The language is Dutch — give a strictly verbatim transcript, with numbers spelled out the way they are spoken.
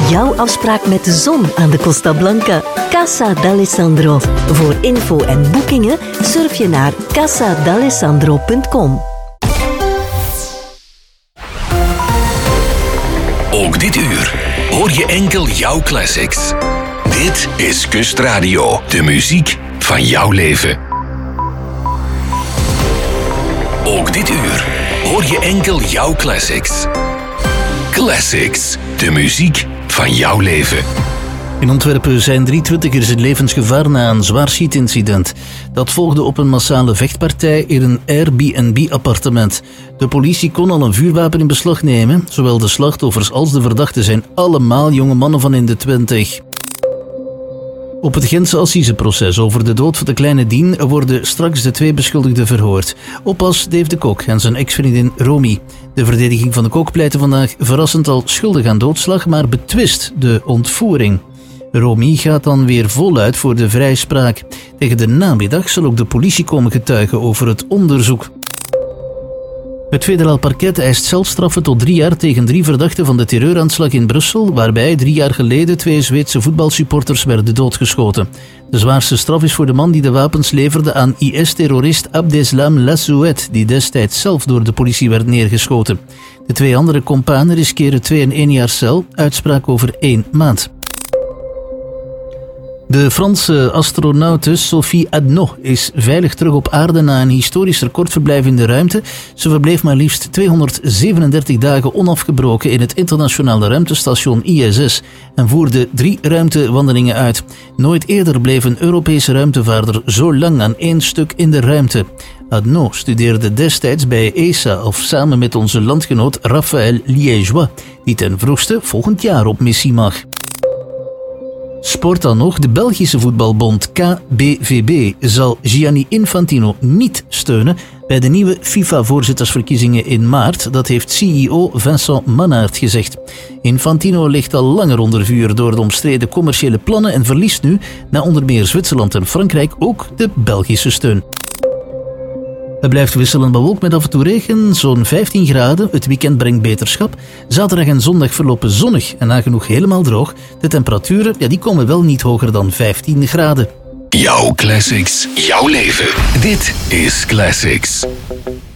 Jouw afspraak met de zon aan de Costa Blanca. Casa d'Alessandro. Voor info en boekingen surf je naar casa d'alessandro punt com. Ook dit uur hoor je enkel jouw classics. Dit is Kustradio, de muziek van jouw leven. Ook dit uur hoor je enkel jouw classics. Classics, de muziek van jouw leven. In Antwerpen zijn drie twintigers in levensgevaar na een zwaar schietincident. Dat volgde op een massale vechtpartij in een Airbnb-appartement. De politie kon al een vuurwapen in beslag nemen. Zowel de slachtoffers als de verdachten zijn allemaal jonge mannen van in de twintig. Op het Gentse assiseproces over de dood van de kleine Dien worden straks de twee beschuldigden verhoord. Oppas Dave de Kok en zijn ex-vriendin Romy. De verdediging van de Kok pleitte vandaag verrassend al schuldig aan doodslag, maar betwist de ontvoering. Romy gaat dan weer voluit voor de vrijspraak. Tegen de namiddag zal ook de politie komen getuigen over het onderzoek. Het federaal parket eist celstraffen tot drie jaar tegen drie verdachten van de terreuraanslag in Brussel, waarbij drie jaar geleden twee Zweedse voetbalsupporters werden doodgeschoten. De zwaarste straf is voor de man die de wapens leverde aan I S-terrorist Abdeslam Lassouet, die destijds zelf door de politie werd neergeschoten. De twee andere companen riskeren twee en één jaar cel, uitspraak over één maand. De Franse astronaute Sophie Adno is veilig terug op aarde na een historisch recordverblijf in de ruimte. Ze verbleef maar liefst tweehonderdzevenendertig dagen onafgebroken in het internationale ruimtestation I S S en voerde drie ruimtewandelingen uit. Nooit eerder bleef een Europese ruimtevaarder zo lang aan één stuk in de ruimte. Adno studeerde destijds bij E S A of samen met onze landgenoot Raphaël Liégeois, die ten vroegste volgend jaar op missie mag. Sport dan nog. De Belgische voetbalbond K B V B zal Gianni Infantino niet steunen bij de nieuwe FIFA-voorzittersverkiezingen in maart. Dat heeft C E O Vincent Mannaert gezegd. Infantino ligt al langer onder vuur door de omstreden commerciële plannen en verliest nu, na onder meer Zwitserland en Frankrijk, ook de Belgische steun. Het blijft wisselend bewolkt met af en toe regen, zo'n vijftien graden. Het weekend brengt beterschap. Zaterdag en zondag verlopen zonnig en nagenoeg helemaal droog. De temperaturen ja, die komen wel niet hoger dan vijftien graden. Jouw classics, jouw leven. Dit is Classics.